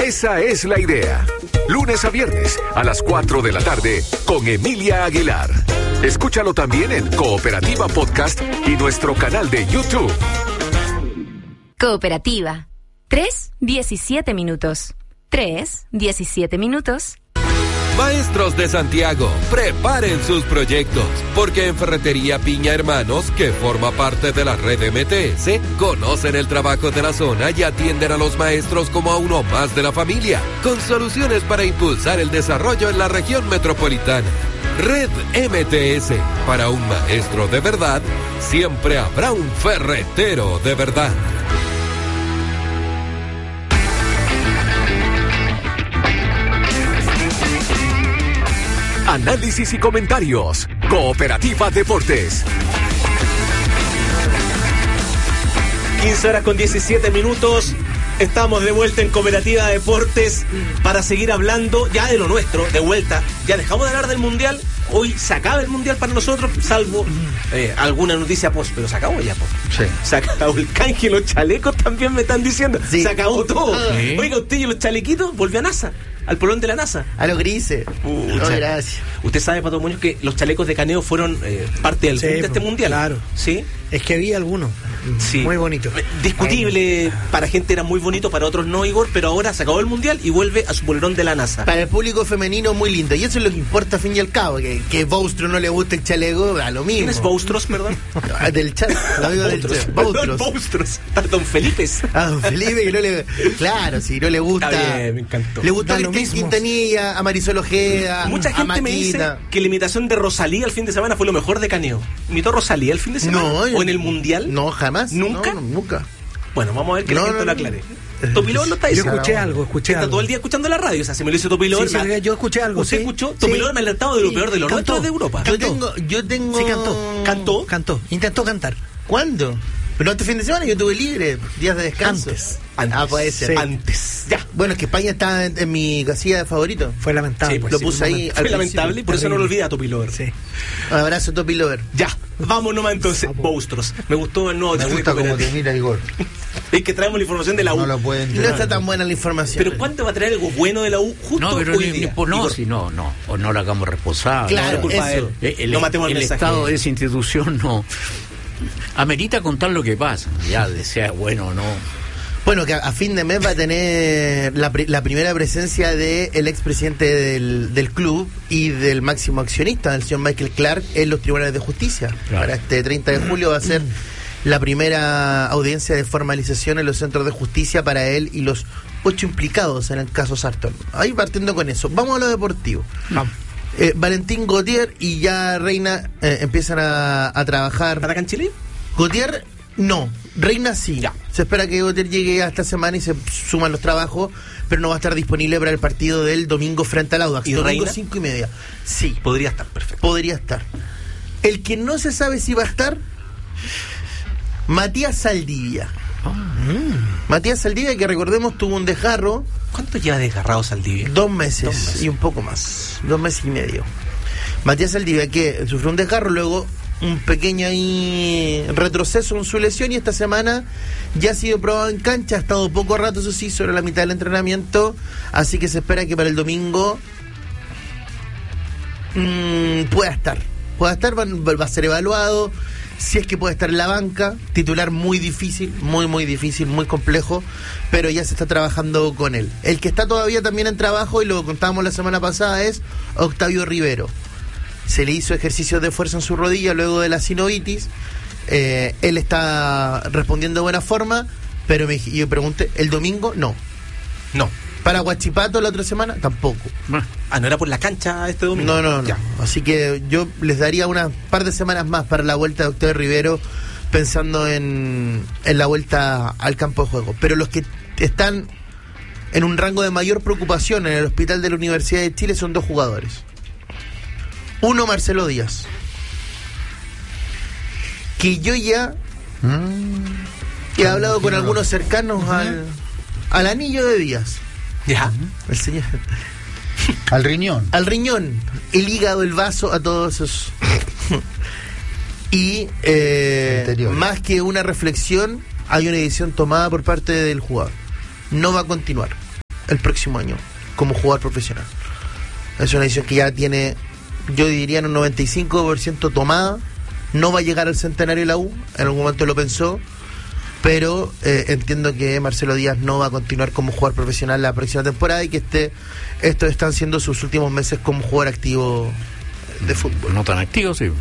Esa es la idea. Lunes a viernes a las 4 de la tarde con Emilia Aguilar. Escúchalo también en Cooperativa Podcast y nuestro canal de YouTube. Cooperativa. 3:17 minutos. 3:17 minutos. Maestros de Santiago, preparen sus proyectos, porque en Ferretería Piña Hermanos, que forma parte de la red MTS, conocen el trabajo de la zona y atienden a los maestros como a uno más de la familia, con soluciones para impulsar el desarrollo en la región metropolitana. Red MTS, para un maestro de verdad, siempre habrá un ferretero de verdad. Análisis y comentarios. Cooperativa Deportes. 15:17. Estamos de vuelta en Cooperativa Deportes para seguir hablando ya de lo nuestro, de vuelta. Ya dejamos de hablar del Mundial. Hoy se acaba el Mundial para nosotros, salvo alguna noticia post, pero se acabó ya, po. Sí. Se acabó el canje, los chalecos también me están diciendo. Sí. Se acabó todo. Sí. Oiga, usted y los chalequitos, volvió a NASA, al polón de la NASA. A los grises. No, gracias. Usted sabe, Pato Muñoz, que los chalecos de Caneo fueron parte del Sí, boom de este pues, Mundial. claro. ¿Sí? Es que había algunos Sí. muy bonitos. Discutible, para gente era muy bonito, para otros no, Igor, pero ahora se acabó el Mundial y vuelve a su polerón de la NASA. Para el público femenino muy lindo. Y eso es lo que importa, a fin y al cabo. Que Boustro no le guste el chaleco, a lo mismo. ¿Quién es Boustros, perdón? Del chat, lo amigo del chat. Perdón, Boustros. Don Felipes. Ah, don Felipe, que no le... Claro, si no le gusta... Está bien, me encantó. Le gusta Da a lo Cristian mismo. Quintanilla, a Marisol Ojeda, Mucha a gente me dice Maquita. que la imitación de Rosalía el fin de semana fue lo mejor de Caneo. ¿Imitó Rosalía el fin de semana? No, ¿O en el Mundial? No, jamás. ¿Nunca? No, nunca. Bueno, vamos a ver que la No, gente no, lo no. aclare. Topilor lo está Yo diciendo. escuché algo, Está todo el día escuchando la radio, o sea, si me lo dice Topilor... Sí, sí, yo escuché algo, ¿Usted sí. escuchó? Sí. Topilor me ha alertado de lo Sí. peor de lo Cantó. nuestro de Europa. Yo tengo... Sí, cantó. ¿Cantó? Cantó. Intentó cantar. ¿Cuándo? Pero este fin de semana yo tuve libre, días de descanso. Antes. Ah, puede ser. Sí. Antes. Ya. Bueno, es que España está en mi casilla de favorito. Fue lamentable. Sí, pues Lo sí, puse un ahí momento. al Fue lamentable y por eso no lo olvida Topilor. Sí. Un abrazo, Topi Lover. Ya, vamos nomás entonces, Boustros. Me gustó el nuevo Me tipo de gusta como cooperativa. te mira Igor. Es que traemos la información de la U. No lo pueden No está tan buena la información. Pero ¿cuánto va a traer algo bueno de la U justo No, pero hoy día? no, Igor? si no, o no lo hagamos responsable. Claro, No, culpa de eso. él. No matemos el el mensaje. Estado de esa institución no amerita contar lo que pasa, ya de sea bueno o no. Bueno, que a fin de mes va a tener la primera presencia del expresidente del club y del máximo accionista, del señor Michael Clark, en los tribunales de justicia. Claro. Para este 30 de julio va a ser la primera audiencia de formalización en los centros de justicia para él y los 8 implicados en el caso Sarton. Ahí partiendo con eso. Vamos a lo deportivo. Vamos. Valentín Gautier y ya Reina empiezan a trabajar. ¿Para acá en Chile? Gautier, no. Reina sí. Ya. Se espera que Gautier llegue a esta semana y se suman los trabajos, pero no va a estar disponible para el partido del domingo frente al Audax. ¿Y Domingo Reina? 5:30. Sí, Podría estar perfecto. podría estar. El que no se sabe si va a estar, Matías Saldivia. Matías Saldivia, que recordemos tuvo un desgarro, ¿Cuánto lleva desgarrado Saldivia? 2 meses, 2 meses. y un poco más, 2 meses y medio. Matías Saldivia, que sufrió un desgarro, luego un pequeño ahí retroceso en su lesión, y esta semana ya ha sido probado en cancha, ha estado poco rato, eso sí, sobre la mitad del entrenamiento, así que se espera que para el domingo pueda estar, va a ser evaluado, si es que puede estar en la banca, titular muy difícil, muy difícil, muy complejo, pero ya se está trabajando con él. El que está todavía también en trabajo, y lo contábamos la semana pasada, es Octavio Rivero. Se le hizo ejercicios de fuerza en su rodilla luego de la sinovitis. Él está respondiendo de buena forma, pero yo pregunté, ¿el domingo? No. ¿Para Huachipato la otra semana? Tampoco. Ah, ¿no era por la cancha este domingo? No. Ya. Así que yo les daría unas par de semanas más para la vuelta de Octavio Rivero, pensando en la vuelta al campo de juego. Pero los que están en un rango de mayor preocupación en el hospital de la Universidad de Chile son 2 jugadores. Uno, Marcelo Díaz, que yo ya he hablado con algunos cercanos al anillo de Díaz. Ya. El señor... Al riñón. Al riñón, el hígado, el vaso, a todos esos. Y Interiores. más que una reflexión, hay una decisión tomada por parte del jugador. No va a continuar. el próximo año como jugador profesional. Es una decisión que ya tiene, yo diría, en un 95% tomada. No va a llegar al centenario de la U, en algún momento lo pensó, pero entiendo que Marcelo Díaz no va a continuar como jugador profesional la próxima temporada y que estos están siendo sus últimos meses como jugador activo de fútbol. No tan activo, sí.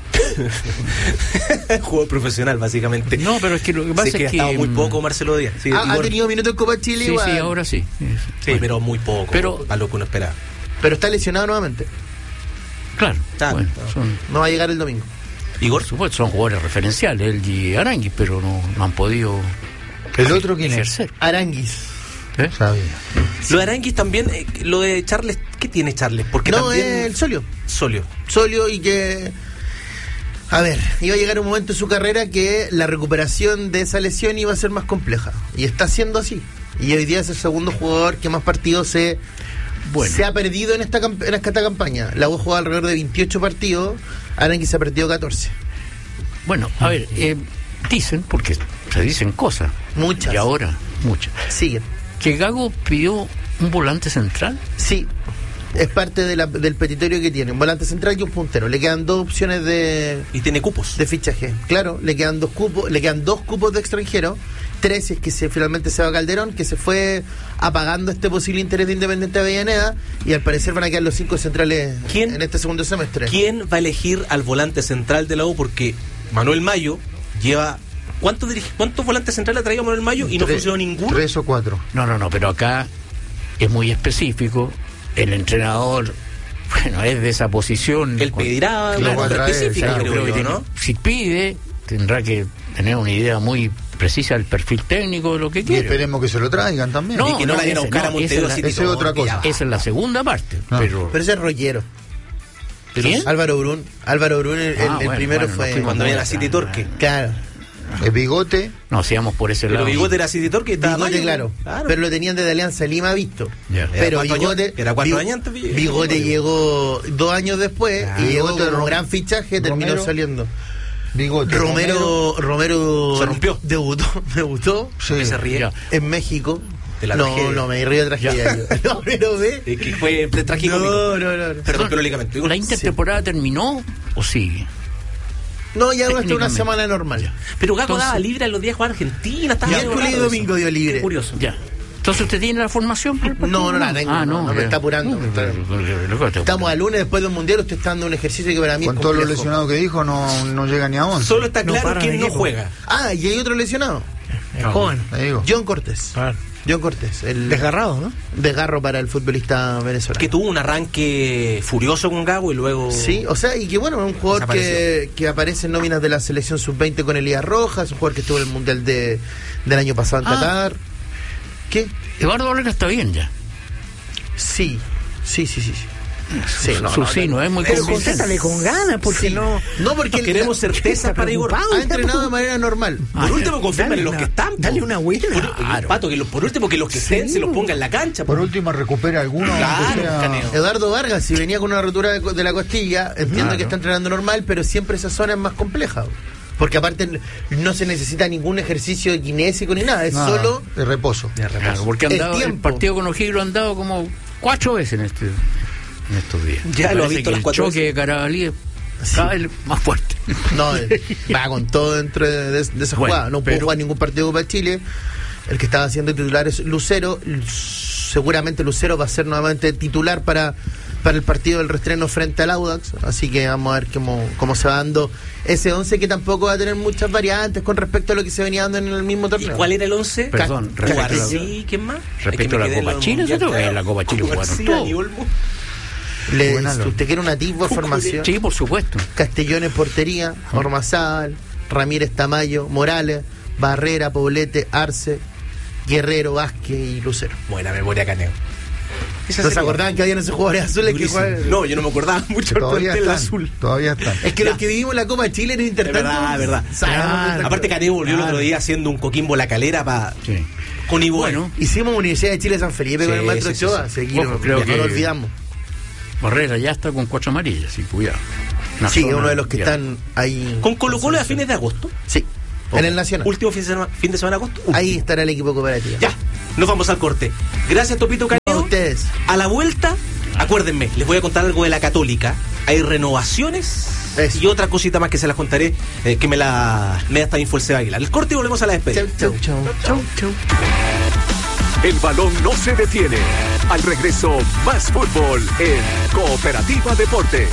Jugador profesional, básicamente. No, pero es que lo que pasa es que es que ha estado muy poco Marcelo Díaz. Sí, ha tenido minutos en Copa Chile. Sí, igual. sí, ahora sí. Sí, pero muy poco, pero, a lo que uno esperaba. Pero está lesionado nuevamente. Claro. Bueno, no va a llegar el domingo. Igor, por supuesto, son jugadores referenciales, él y Aranguis, pero no han podido. ¿El otro quién ejercer? es? Aranguis. Sabía. Lo de Aranguis también, lo de Charles, ¿qué tiene Charles? Porque no, también el Solio. Solio y que, a ver, iba a llegar un momento en su carrera que la recuperación de esa lesión iba a ser más compleja. Y está siendo así. Y hoy día es el segundo jugador que más partidos se ha perdido en esta campaña. La U ha jugado alrededor de 28 partidos, Aranguis se ha perdido 14. Bueno, a ver, dicen, porque se dicen cosas. Muchas. Y ahora, muchas. Siguen. ¿Que Gago pidió un volante central? Sí. Es parte del petitorio que tiene, un volante central y un puntero. Le quedan 2 opciones y tiene cupos de fichaje. Claro, le quedan 2 cupos de extranjero, 3 si es que finalmente se va Calderón, que se fue apagando este posible interés de Independiente Avellaneda, y al parecer van a quedar los 5 centrales en este segundo semestre. ¿Quién va a elegir al volante central de la U? Porque Manuel Mayo lleva... ¿Cuántos volantes centrales ha traído Manuel Mayo y no funcionó ninguno? 3 o 4. No, pero acá es muy específico. El entrenador, bueno, es de esa posición. Él pedirá algo específico, creo yo, ¿no? Si pide, tendrá que tener una idea muy precisa del perfil técnico de lo que quiere. Y esperemos que se lo traigan también. Y que no vayan a buscar a Montevideo City. Esa es otra cosa. Esa es la segunda parte. Pero ese es Rollero. ¿Quién? Álvaro Brun, el primero fue cuando había la City Torque. Claro. El Bigote. No, sigamos por ese lado. Pero Bigote era City Torque y estaba Bigote, claro. Pero lo tenían desde Alianza Lima visto. Yeah. Pero Bigote... Era 4 años antes. Bigote llegó 2 años después y llegó con un gran fichaje, terminó saliendo. Bigote. Romero se rompió. Debutó. Sí. Se ríe. En México. No, me río de tragedia. No, pero ve. Es que fue trágico. No. Pero rompió el ligamento. ¿La intertemporada terminó o sigue? No, ya hasta una semana normal. Pero Gago daba libre a los días jugar Argentina. Miércoles y domingo dio libre. Qué curioso. Ya. Entonces, ¿usted tiene la formación? No la tengo. No me está apurando. Estamos a lunes después de un mundial. Usted está dando un ejercicio que para mí con es todos los lesionados que dijo, no llega ni a 11. Solo está claro que no juega. Y hay otro lesionado. El joven. John Cortés. John Cortés, el desgarrado, ¿no? Desgarro para el futbolista venezolano. Que tuvo un arranque furioso con Gago y luego... Sí, o sea, y que bueno, es un jugador que aparece en nóminas de la selección sub-20 con Elías Rojas, un jugador que estuvo en el Mundial del año pasado en Qatar. ¿Qué? Eduardo Vargas está bien ya. Sí. Sí, no es muy pero contéstale con ganas, porque no porque queremos certeza para Igor. Ha entrenado de manera normal. Por último, confirmen los que están. Dale una buena. Pato, por último, que los que estén se los pongan en la cancha. Por último, recupera alguno. Eduardo Vargas, si venía con una rotura de la costilla, entiendo que está entrenando normal, pero siempre esa zona es más compleja. Porque aparte no se necesita ningún ejercicio kinésico ni nada, es solo de reposo. Claro, porque el partido con O'Higgins lo han dado como 4 veces en estos días. Ya lo he visto las 4 veces. El choque de Carabalí es cada vez más fuerte. No, va con todo dentro de esa jugada. No pudo jugar ningún partido de Copa Chile. El que estaba haciendo titular es Lucero. Seguramente Lucero va a ser nuevamente titular para el partido del reestreno frente al Audax. Así que vamos a ver cómo se va dando ese 11, que tampoco va a tener muchas variantes con respecto a lo que se venía dando en el mismo torneo. ¿Y cuál era el 11? Perdón, ¿quién más? Respecto a la Copa Chile, en la Copa Chile jugaron todos. Si usted quiere un atisbo de formación, sí, por supuesto. Castellón en portería, Ormazábal, Ramírez Tamayo, Morales, Barrera, Poblete, Arce, Guerrero, Vázquez y Lucero. Buena memoria, Caneo. ¿No se acordaban que habían esos jugadores azules que jugaban? No, yo no me acordaba mucho del azul. Todavía están. Es que los que vivimos la Copa Chile en Intertanto. Es verdad. Aparte, Caneo volvió el otro día haciendo un Coquimbo La Calera con Ivo. Bueno, hicimos Universidad de Chile San Felipe con el maestro Ochoa. Creo que no lo olvidamos. Barrera ya está con 4 amarillas, sin cuidado. Sí, uno de los que están ahí. ¿Con Colo-Colo a fines de agosto? Sí, en el Nacional. Último fin de semana de agosto. Ahí estará el equipo cooperativo. Ya, nos vamos al corte. Gracias, Topito Caneo. ustedes. A la vuelta, acuérdenme, les voy a contar algo de la Católica. Hay renovaciones Eso. y otra cosita más que se las contaré, que me da también fue el Seba Aguilar. El corte y volvemos a la despedida. Chau, chau, chau, chau. El balón no se detiene. Al regreso, más fútbol en Cooperativa Deportes.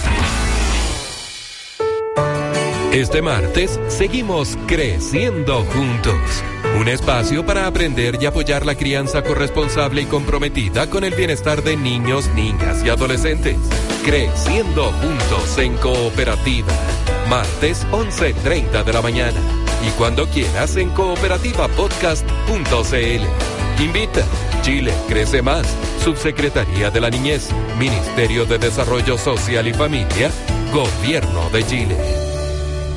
Este martes seguimos creciendo juntos. Un espacio para aprender y apoyar la crianza corresponsable y comprometida con el bienestar de niños, niñas y adolescentes. Creciendo juntos en Cooperativa. Martes 11:30 de la mañana. Y cuando quieras en cooperativapodcast.cl. Invita. Chile crece más. Subsecretaría de la Niñez. Ministerio de Desarrollo Social y Familia. Gobierno de Chile.